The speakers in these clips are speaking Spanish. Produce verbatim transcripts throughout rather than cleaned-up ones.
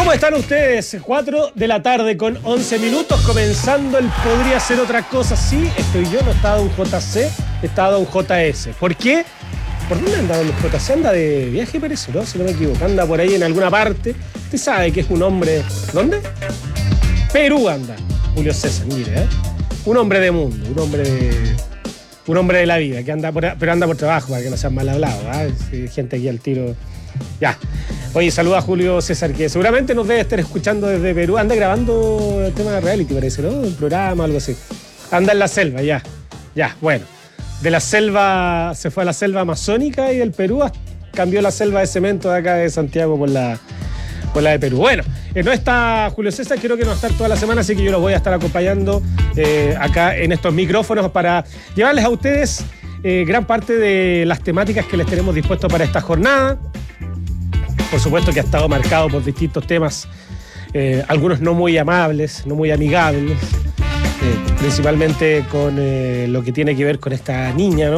¿Cómo están ustedes? cuatro de la tarde con once minutos, comenzando el Podría Ser Otra Cosa. Sí, estoy yo, no está Don J C, está Don J S. ¿Por qué? ¿Por dónde anda Don J C? Anda de viaje, parece, ¿no? Si no me equivoco, anda por ahí en alguna parte. Usted sabe que es un hombre... ¿Dónde? Perú anda Julio César, mire, ¿eh? Un hombre de mundo, un hombre de... Un hombre de la vida, que anda por, pero anda por trabajo, para que no sean mal hablados, ¿eh? Sí, gente aquí al tiro. Ya. Oye, saluda a Julio César, que seguramente nos debe estar escuchando desde Perú. Anda grabando el tema de reality, parece, ¿no? Un programa, algo así. Anda en la selva, ya. Ya, bueno. De la selva, se fue a la selva amazónica y del Perú cambió la selva de cemento de acá de Santiago por la, por la de Perú. Bueno, eh, no está Julio César, creo que no va a estar toda la semana, así que yo los voy a estar acompañando eh, acá en estos micrófonos para llevarles a ustedes eh, gran parte de las temáticas que les tenemos dispuesto para esta jornada. Por supuesto que ha estado marcado por distintos temas, eh, algunos no muy amables, no muy amigables, eh, principalmente con eh, lo que tiene que ver con esta niña, ¿no?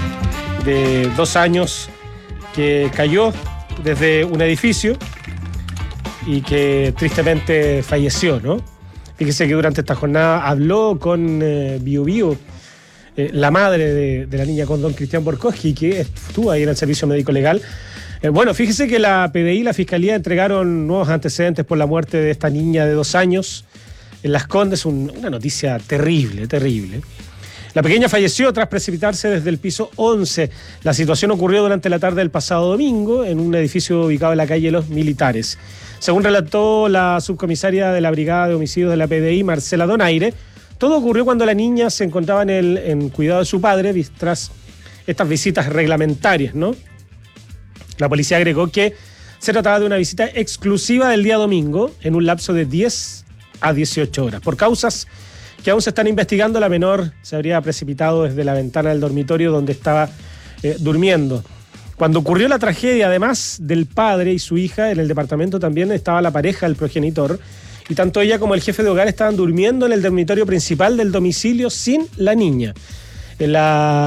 De dos años que cayó desde un edificio y que tristemente falleció, ¿no? Fíjese que durante esta jornada habló con eh, Bio Bio, eh, la madre de, de la niña, con don Cristian Borkowski, que estuvo ahí en el servicio médico legal. Eh, bueno, fíjese que la P D I y la Fiscalía entregaron nuevos antecedentes por la muerte de esta niña de dos años en Las Condes, un, una noticia terrible, terrible. La pequeña falleció tras precipitarse desde el piso once. La situación ocurrió durante la tarde del pasado domingo en un edificio ubicado en la calle Los Militares. Según relató la subcomisaria de la Brigada de Homicidios de la P D I, Marcela Donaire, todo ocurrió cuando la niña se encontraba en, el, en cuidado de su padre tras estas visitas reglamentarias, ¿no? La policía agregó que se trataba de una visita exclusiva del día domingo en un lapso de diez a dieciocho horas. Por causas que aún se están investigando, la menor se habría precipitado desde la ventana del dormitorio donde estaba eh, durmiendo. Cuando ocurrió la tragedia, además del padre y su hija, en el departamento también estaba la pareja del progenitor, y tanto ella como el jefe de hogar estaban durmiendo en el dormitorio principal del domicilio sin la niña. En la